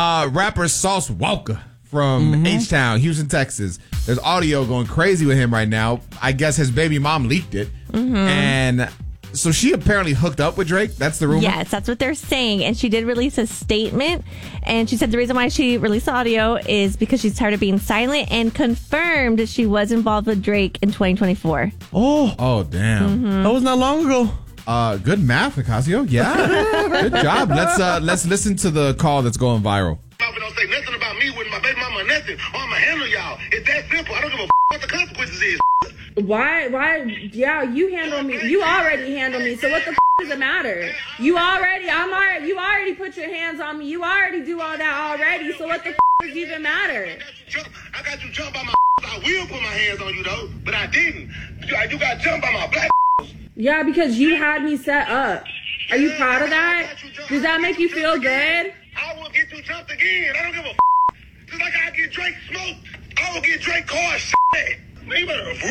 rapper Sauce Walka from H-Town, Houston, Texas. There's audio going crazy with him right now. I guess his baby mom leaked it. And so she apparently hooked up with Drake. That's the rumor? Yes, that's what they're saying. And she did release a statement. And she said the reason why she released the audio is because she's tired of being silent, and confirmed she was involved with Drake in 2024. Oh, damn. That was not long ago. Good math, Ocasio. Yeah. Good job. Let's listen to the call that's going viral. Don't say nothing about me with my baby mama or nothing, or I'ma handle y'all. It's that simple. I don't give a what the consequences is. Why, yeah, you handle me. You already handle me, so what the does it matter? You already put your hands on me. You already do all that already, so what the does even matter? I got you jumped by my I will put my hands on you, though, but I didn't. You got jumped by my black. Yeah, because you had me set up. Are you proud of that? Does that make you feel good? I will get you jumped again. I don't give a just like I get Drake smoked. I will get Drake car shit. Man, you better